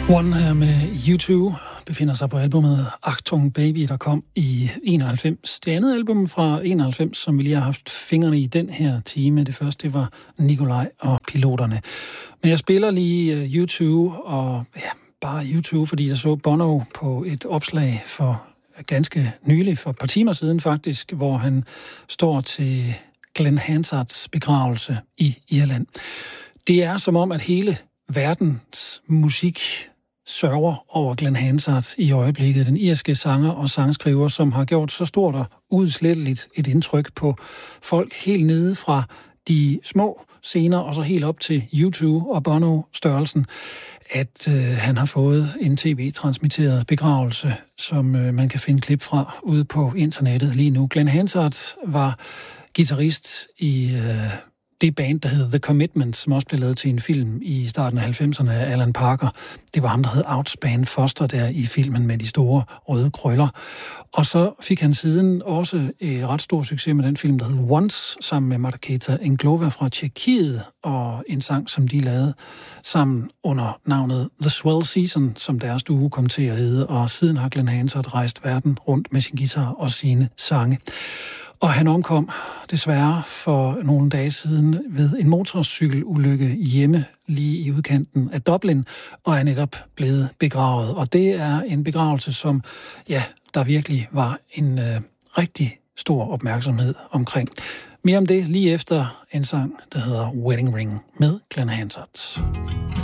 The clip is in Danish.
One her med U2 befinder sig på albumet Achtung Baby, der kom i 91. Det andet album fra 91, som vi lige har haft fingrene i den her time. Det første, det var Nikolaj og Piloterne. Men jeg spiller lige U2, og ja, bare U2, fordi jeg så Bono på et opslag for ganske nylig, for et par timer siden faktisk, hvor han står til Glenn Hansards begravelse i Irland. Det er som om, at hele verdens musik sørger over Glenn Hansard i øjeblikket. Den irske sanger og sangskriver, som har gjort så stort og udsletteligt et indtryk på folk helt nede fra de små scener og så helt op til U2 og Bono-størrelsen, at han har fået en tv-transmitteret begravelse, som man kan finde klip fra ude på internettet lige nu. Glenn Hansard var guitarist i det band, der hed The Commitment, som også blev lavet til en film i starten af 90'erne af Alan Parker. Det var ham, der hed Outspan Foster der i filmen med de store røde krøller. Og så fik han siden også ret stor succes med den film, der hed Once, sammen med Marketa Englova fra Tjekkiet, og en sang, som de lavede sammen under navnet The Swell Season, som deres duo kom til at hedde. Og siden har Glenn Hansard rejst verden rundt med sin guitar og sine sange. Og han omkom desværre for nogle dage siden ved en motorcykelulykke hjemme lige i udkanten af Dublin, og er netop blevet begravet. Og det er en begravelse, som der virkelig var en rigtig stor opmærksomhed omkring. Mere om det lige efter en sang, der hedder Wedding Ring med Glenn Hansard.